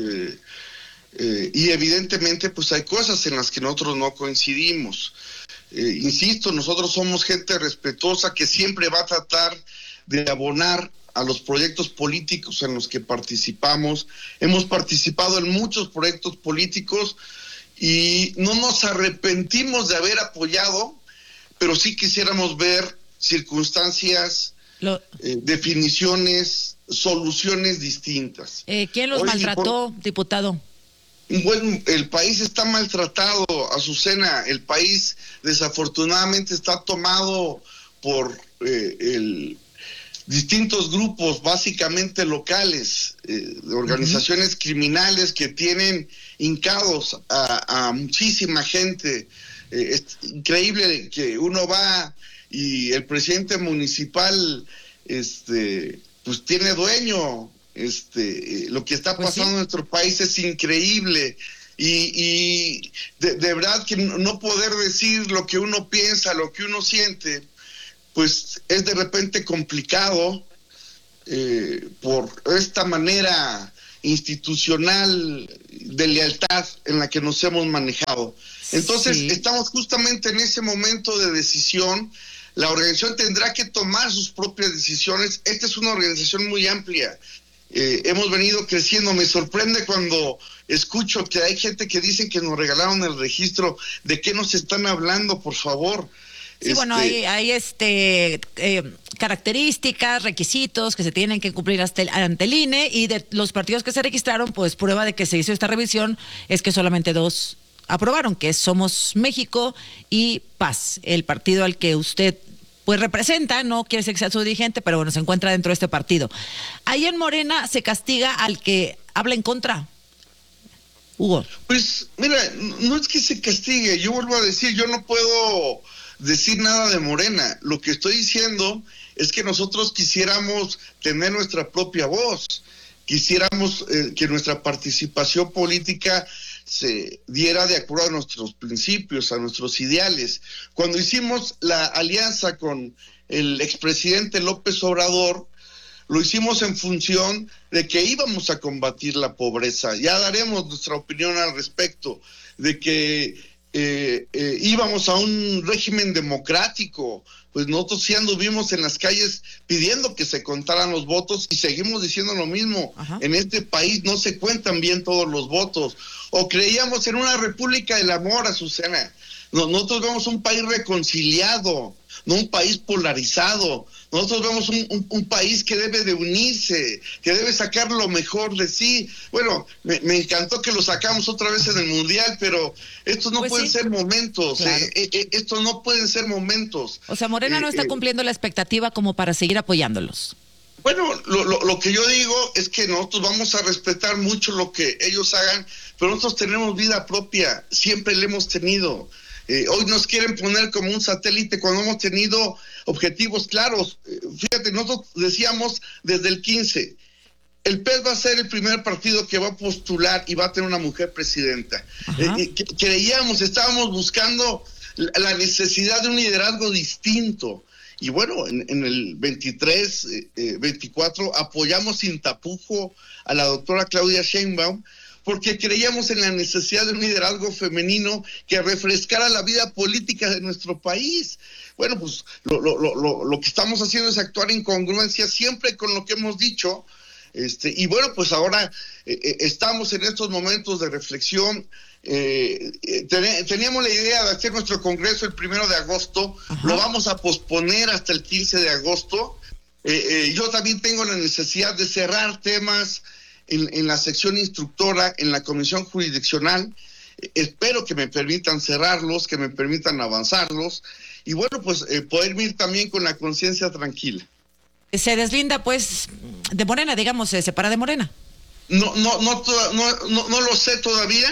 y evidentemente pues hay cosas en las que nosotros no coincidimos. Insisto, nosotros somos gente respetuosa que siempre va a tratar de abonar a los proyectos políticos en los que participamos. Hemos participado en muchos proyectos políticos y no nos arrepentimos de haber apoyado, pero sí quisiéramos ver circunstancias, definiciones, soluciones distintas. ¿Quién los maltrató, diputado? Bueno, el país está maltratado, Azucena. El país desafortunadamente está tomado por distintos grupos, básicamente locales, de organizaciones criminales que tienen hincados a muchísima gente. Es increíble que uno va y el presidente municipal pues tiene dueño. Lo que está pasando en nuestro país es increíble y de verdad que no poder decir lo que uno piensa, lo que uno siente, pues es de repente complicado por esta manera institucional de lealtad en la que nos hemos manejado. Entonces estamos justamente en ese momento de decisión. La organización tendrá que tomar sus propias decisiones. Esta es una organización muy amplia. Hemos venido creciendo. Me sorprende cuando escucho que hay gente que dice que nos regalaron el registro. ¿De qué nos están hablando, por favor? Sí, bueno, hay características, requisitos que se tienen que cumplir ante el INE, y de los partidos que se registraron, pues prueba de que se hizo esta revisión es que solamente 2 aprobaron, que es Somos México y Paz, el partido al que usted pues representa, no quiere decir que sea su dirigente, pero bueno, se encuentra dentro de este partido. Ahí en Morena se castiga al que habla en contra. Hugo. Pues mira, no es que se castigue, yo vuelvo a decir, yo no puedo decir nada de Morena. Lo que estoy diciendo es que nosotros quisiéramos tener nuestra propia voz, quisiéramos que nuestra participación política se diera de acuerdo a nuestros principios, a nuestros ideales. Cuando hicimos la alianza con el expresidente López Obrador, lo hicimos en función de que íbamos a combatir la pobreza. Ya daremos nuestra opinión al respecto, de que íbamos a un régimen democrático. Pues nosotros sí anduvimos en las calles pidiendo que se contaran los votos y seguimos diciendo lo mismo. Ajá. En este país no se cuentan bien todos los votos. O creíamos en una república del amor, Azucena. Nosotros vemos un país reconciliado, no un país polarizado. Nosotros vemos un país que debe de unirse, que debe sacar lo mejor de sí. Bueno, me encantó que lo sacamos otra vez en el Mundial, pero estos no pueden ser momentos. Claro. Estos no pueden ser momentos. O sea, Morena no está cumpliendo la expectativa como para seguir apoyándolos. Bueno, lo que yo digo es que nosotros vamos a respetar mucho lo que ellos hagan, pero nosotros tenemos vida propia, siempre la hemos tenido. Hoy nos quieren poner como un satélite cuando hemos tenido objetivos claros. Fíjate, nosotros decíamos desde el 15, el PES va a ser el primer partido que va a postular y va a tener una mujer presidenta. Creíamos, estábamos buscando la necesidad de un liderazgo distinto. Y bueno, en el 23, 24 apoyamos sin tapujo a la doctora Claudia Sheinbaum, porque creíamos en la necesidad de un liderazgo femenino que refrescara la vida política de nuestro país. Bueno, pues lo que estamos haciendo es actuar en congruencia siempre con lo que hemos dicho, y bueno, pues ahora estamos en estos momentos de reflexión. Teníamos la idea de hacer nuestro congreso el 1 de agosto, lo vamos a posponer hasta el 15 de agosto. Yo también tengo la necesidad de cerrar temas en la sección instructora, en la comisión jurisdiccional. Espero que me permitan cerrarlos, que me permitan avanzarlos, y bueno, pues poder ir también con la conciencia tranquila. Se deslinda pues de Morena, digamos, se separa de Morena. No lo sé todavía,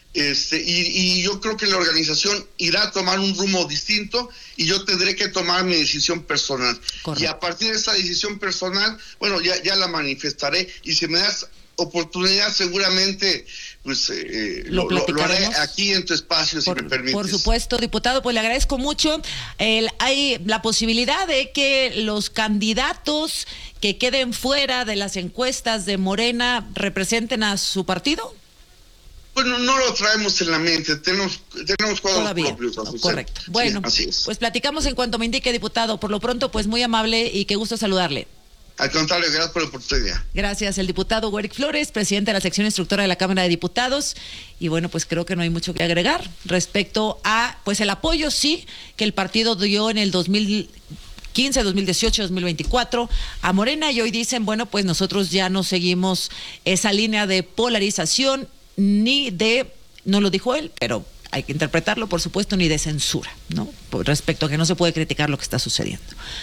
y yo creo que la organización irá a tomar un rumbo distinto y yo tendré que tomar mi decisión personal. Correcto. Y a partir de esa decisión personal, bueno, ya la manifestaré, y si me das oportunidad seguramente pues lo haré aquí en tu espacio, si me permites. Por supuesto, diputado, pues le agradezco mucho. Hay la posibilidad de que los candidatos que queden fuera de las encuestas de Morena representen a su partido. Bueno, no lo traemos en la mente, tenemos cuadros propios. Correcto. Bueno, sí, así es. Pues platicamos en cuanto me indique, diputado. Por lo pronto, pues muy amable y qué gusto saludarle. Al contrario, gracias por la oportunidad. Gracias, el diputado Werick Flores, presidente de la sección instructora de la Cámara de Diputados. Y bueno, pues creo que no hay mucho que agregar respecto a pues el apoyo, sí, que el partido dio en el 2015, 2018, 2024 a Morena, y hoy dicen, bueno, pues nosotros ya no seguimos esa línea de polarización ni de, no lo dijo él, pero hay que interpretarlo, por supuesto, ni de censura, ¿no? Respecto a que no se puede criticar lo que está sucediendo.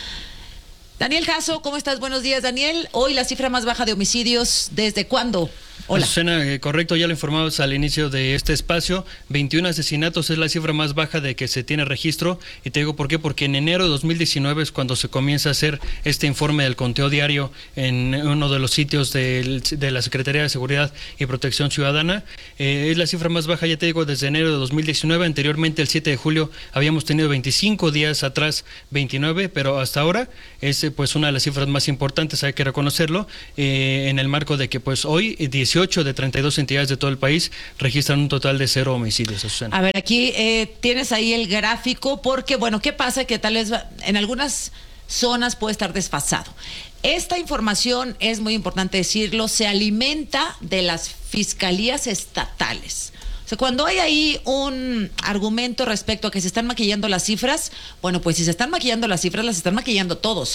Daniel Jasso, ¿cómo estás? Buenos días, Daniel. Hoy la cifra más baja de homicidios, ¿desde cuándo? Hola. Azucena, correcto, ya lo informamos al inicio de este espacio. 21 asesinatos es la cifra más baja de que se tiene registro. Y te digo por qué, porque en enero de 2019 es cuando se comienza a hacer este informe del conteo diario en uno de los sitios de la Secretaría de Seguridad y Protección Ciudadana. Es la cifra más baja, ya te digo, desde enero de 2019. Anteriormente, el 7 de julio, habíamos tenido 25 días atrás, 29, pero hasta ahora es pues una de las cifras más importantes, hay que reconocerlo, en el marco de que pues hoy 18 de 32 entidades de todo el país registran un total de 0 homicidios. Azucena. A ver, aquí tienes ahí el gráfico, porque bueno, ¿qué pasa? Que tal vez en algunas zonas puede estar desfasado. Esta información, es muy importante decirlo, se alimenta de las fiscalías estatales. O sea, cuando hay ahí un argumento respecto a que se están maquillando las cifras, bueno, pues si se están maquillando las cifras, las están maquillando todos,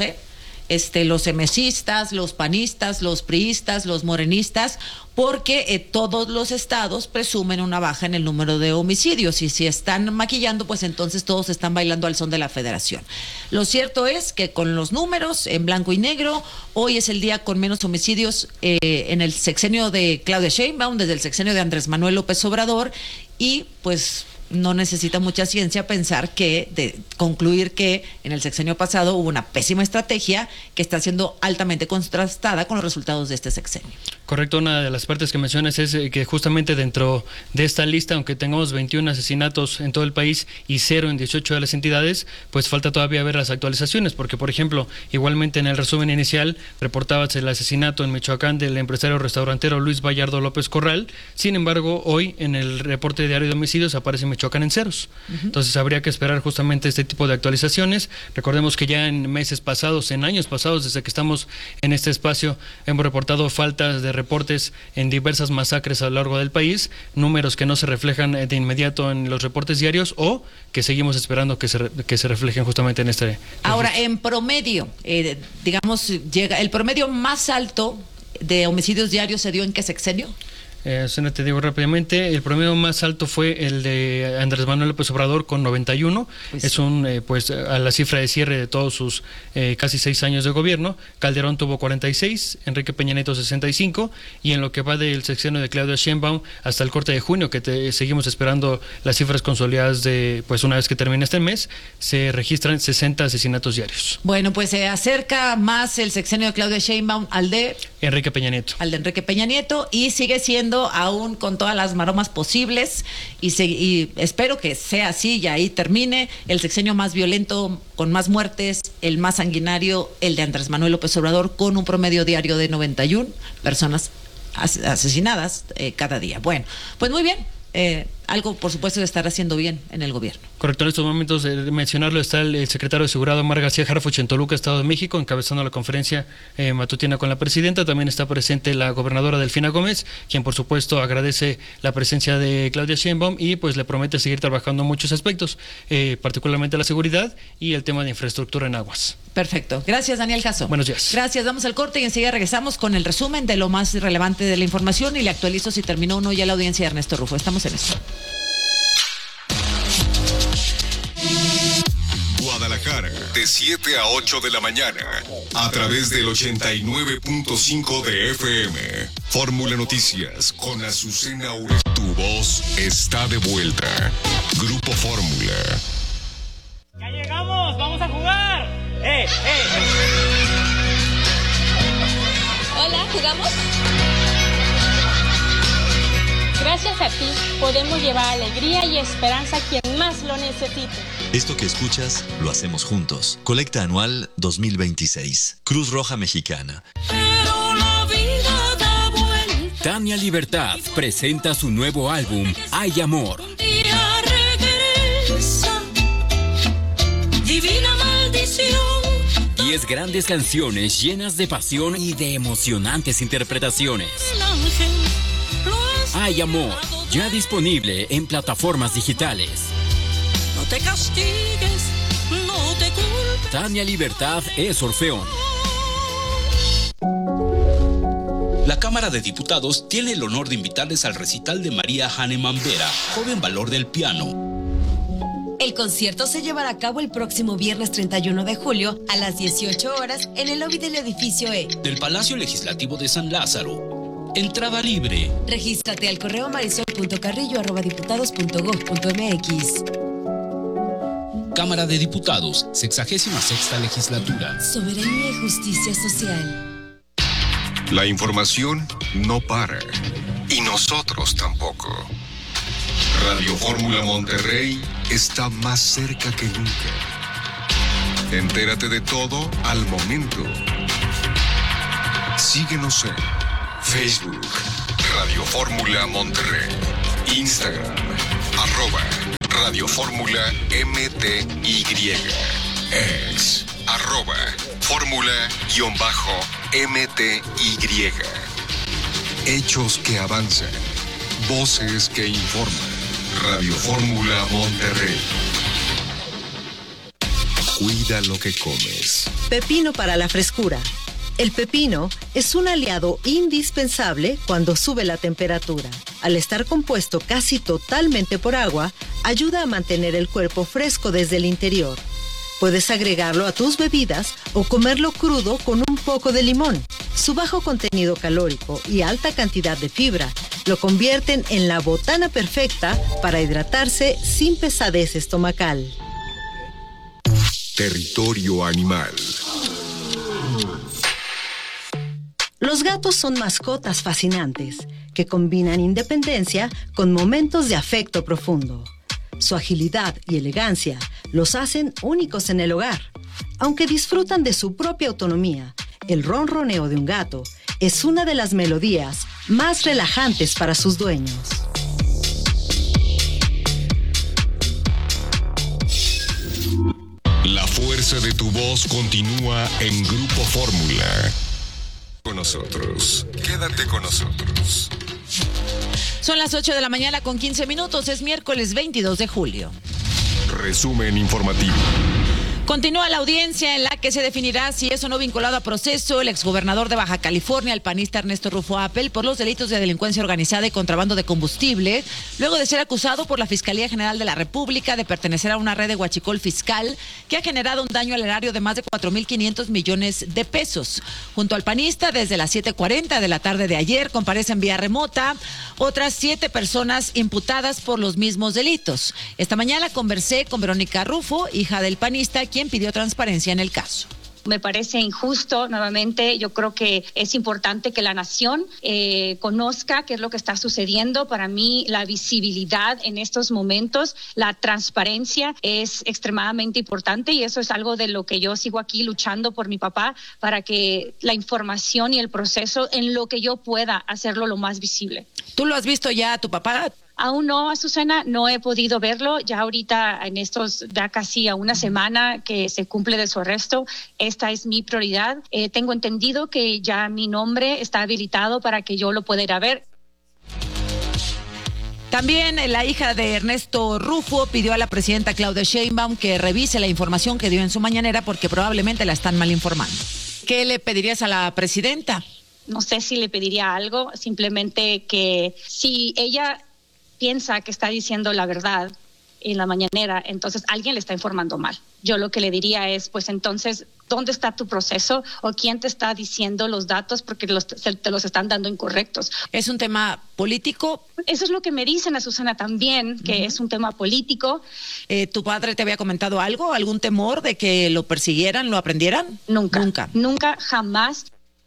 los emesistas, los panistas, los priistas, los morenistas, porque todos los estados presumen una baja en el número de homicidios, y si están maquillando, pues entonces todos están bailando al son de la federación. Lo cierto es que con los números en blanco y negro, hoy es el día con menos homicidios en el sexenio de Claudia Sheinbaum, desde el sexenio de Andrés Manuel López Obrador, y pues no necesita mucha ciencia concluir que en el sexenio pasado hubo una pésima estrategia que está siendo altamente contrastada con los resultados de este sexenio. Correcto, una de las partes que mencionas es que justamente dentro de esta lista, aunque tengamos 21 asesinatos en todo el país y 0 en 18 de las entidades, pues falta todavía ver las actualizaciones, porque por ejemplo, igualmente en el resumen inicial reportabas el asesinato en Michoacán del empresario restaurantero Luis Vallardo López Corral. Sin embargo, hoy en el reporte diario de homicidios aparece Michoacán en ceros. Entonces habría que esperar justamente este tipo de actualizaciones. Recordemos que ya en meses pasados, en años pasados, desde que estamos en este espacio, hemos reportado faltas de reportes en diversas masacres a lo largo del país, números que no se reflejan de inmediato en los reportes diarios o que seguimos esperando que se reflejen justamente en este. Ahora, en promedio, llega el promedio más alto de homicidios diarios se dio ¿en qué sexenio? Te digo rápidamente, el promedio más alto fue el de Andrés Manuel López Obrador con 91, es a la cifra de cierre de todos sus casi 6 años de gobierno. Calderón tuvo 46, Enrique Peña Nieto 65, y en lo que va del sexenio de Claudia Sheinbaum hasta el corte de junio, que seguimos esperando las cifras consolidadas de, una vez que termine este mes, se registran 60 asesinatos diarios. Bueno, pues se acerca más el sexenio de Claudia Sheinbaum al de Enrique Peña Nieto. Al de Enrique Peña Nieto, y sigue siendo aún con todas las maromas posibles y espero que sea así y ahí termine el sexenio más violento, con más muertes, el más sanguinario, el de Andrés Manuel López Obrador, con un promedio diario de 91 personas asesinadas cada día. Bueno, pues muy bien. Algo, por supuesto, de estar haciendo bien en el gobierno. Correcto, en estos momentos de mencionarlo está el secretario de Seguridad Omar García Harfuch en Toluca, Estado de México, encabezando la conferencia matutina con la presidenta. También está presente la gobernadora Delfina Gómez, quien por supuesto agradece la presencia de Claudia Sheinbaum y pues le promete seguir trabajando en muchos aspectos, particularmente la seguridad y el tema de infraestructura en aguas. Perfecto. Gracias, Daniel Jasso. Buenos días. Gracias. Vamos al corte y enseguida regresamos con el resumen de lo más relevante de la información y le actualizo si terminó o no ya la audiencia de Ernesto Rufo. Estamos en esto. Guadalajara, de 7 a 8 de la mañana, a través del 89.5 de FM. Fórmula Noticias con Azucena Ure. Tu voz está de vuelta. Grupo Fórmula. ¡Ya llegamos! ¡Vamos a jugar! Hola, ¿jugamos? Gracias a ti podemos llevar alegría y esperanza a quien más lo necesite. Esto que escuchas lo hacemos juntos. Colecta anual 2026. Cruz Roja Mexicana. Pero la vida da vuelta. Tania Libertad presenta su nuevo álbum Hay Amor. Un día regresa. Divina maldición. 10 grandes canciones llenas de pasión y de emocionantes interpretaciones. El ángel. Hay Amor, ya disponible en plataformas digitales. No te castigues, no te culpes. Tania Libertad es Orfeón. La Cámara de Diputados tiene el honor de invitarles al recital de María Hahnemann Vera, joven valor del piano. El concierto se llevará a cabo el próximo viernes 31 de julio a las 18 horas en el lobby del edificio E. Del Palacio Legislativo de San Lázaro. Entrada libre. Regístrate al correo marisol.carrillo@diputados.gov.mx. Cámara de Diputados, 66ª Legislatura. Soberanía y justicia social. La información no para. Y nosotros tampoco. Radio Fórmula Monterrey está más cerca que nunca. Entérate de todo al momento. Síguenos en Facebook, Radio Fórmula Monterrey, Instagram, @Radio Fórmula MTY, ex, @Fórmula_MTY. Hechos que avanzan, voces que informan. Radio Fórmula Monterrey. Cuida lo que comes. Pepino para la frescura. El pepino es un aliado indispensable cuando sube la temperatura. Al estar compuesto casi totalmente por agua, ayuda a mantener el cuerpo fresco desde el interior. Puedes agregarlo a tus bebidas o comerlo crudo con un poco de limón. Su bajo contenido calórico y alta cantidad de fibra lo convierten en la botana perfecta para hidratarse sin pesadez estomacal. Territorio animal. Los gatos son mascotas fascinantes que combinan independencia con momentos de afecto profundo. Su agilidad y elegancia los hacen únicos en el hogar. Aunque disfrutan de su propia autonomía, el ronroneo de un gato es una de las melodías más relajantes para sus dueños. La fuerza de tu voz continúa en Grupo Fórmula. Con nosotros. Quédate con nosotros. Son las 8 de la mañana con 15 minutos. Es miércoles 22 de julio. Resumen informativo. Continúa la audiencia en la que se definirá si es o no vinculado a proceso el exgobernador de Baja California, el panista Ernesto Rufo Appel, por los delitos de delincuencia organizada y contrabando de combustible, luego de ser acusado por la Fiscalía General de la República de pertenecer a una red de huachicol fiscal que ha generado un daño al erario de más de 4.500 millones de pesos. Junto al panista, desde las 7:40 de la tarde de ayer, comparecen vía remota otras 7 personas imputadas por los mismos delitos. Esta mañana conversé con Verónica Rufo, hija del panista, quien pidió transparencia en el caso. Me parece injusto, nuevamente, yo creo que es importante que la nación conozca qué es lo que está sucediendo. Para mí, la visibilidad en estos momentos, la transparencia es extremadamente importante y eso es algo de lo que yo sigo aquí luchando por mi papá, para que la información y el proceso, en lo que yo pueda, hacerlo lo más visible. ¿Tú lo has visto ya a tu papá? Aún no, Azucena, no he podido verlo. Ya ahorita, en estos, ya casi a una semana que se cumple de su arresto, esta es mi prioridad. Tengo entendido que ya mi nombre está habilitado para que yo lo pueda ir a ver. También la hija de Ernesto Rufo pidió a la presidenta Claudia Sheinbaum que revise la información que dio en su mañanera porque probablemente la están mal informando. ¿Qué le pedirías a la presidenta? No sé si le pediría algo, simplemente que si ella piensa que está diciendo la verdad en la mañanera, entonces alguien le está informando mal. Yo lo que le diría es, pues entonces, ¿dónde está tu proceso? ¿O quién te está diciendo los datos porque te los están dando incorrectos? ¿Es un tema político? Eso es lo que me dicen, a Susana, también, que es un tema político. ¿Tu padre te había comentado algo? ¿Algún temor de que lo persiguieran, lo aprendieran? Nunca, jamás.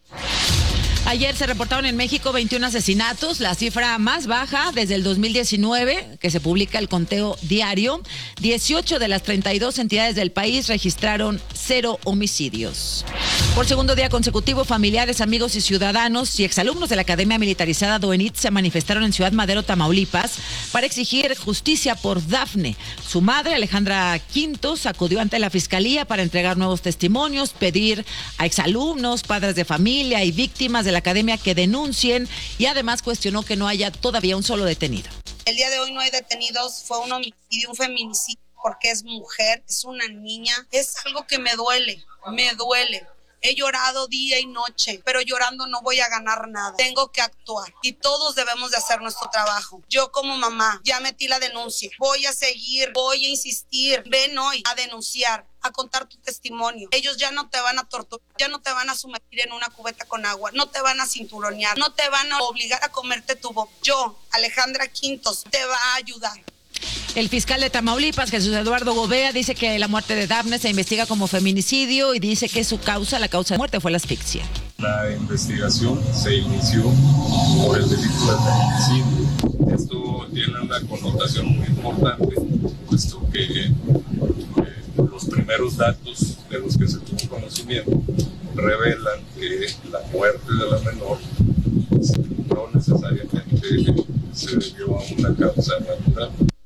Ayer se reportaron en México 21 asesinatos, la cifra más baja desde el 2019, que se publica el conteo diario. 18 de las 32 entidades del país registraron 0 homicidios. Por segundo día consecutivo, familiares, amigos y ciudadanos y exalumnos de la Academia Militarizada Doenit se manifestaron en Ciudad Madero, Tamaulipas, para exigir justicia por Dafne. Su madre, Alejandra Quintos, acudió ante la Fiscalía para entregar nuevos testimonios, pedir a exalumnos, padres de familia y víctimas de la academia que denuncien y además cuestionó que no haya todavía un solo detenido. El día de hoy no hay detenidos, fue un homicidio, un feminicidio, porque es mujer, es una niña, es algo que me duele. He llorado día y noche, pero llorando no voy a ganar nada. Tengo que actuar y todos debemos de hacer nuestro trabajo. Yo como mamá ya metí la denuncia. Voy a seguir, voy a insistir. Ven hoy a denunciar, a contar tu testimonio. Ellos ya no te van a torturar, ya no te van a sumergir en una cubeta con agua, no te van a cinturonear, no te van a obligar a comerte tu boca. Yo, Alejandra Quintos, te va a ayudar. El fiscal de Tamaulipas, Jesús Eduardo Gobea, dice que la muerte de Dafne se investiga como feminicidio y dice que la causa de muerte fue la asfixia. La investigación se inició por el delito de feminicidio. Esto tiene una connotación muy importante, puesto que los primeros datos de los que se tuvo conocimiento revelan que la muerte de la menor no necesariamente se debió a una causa natural.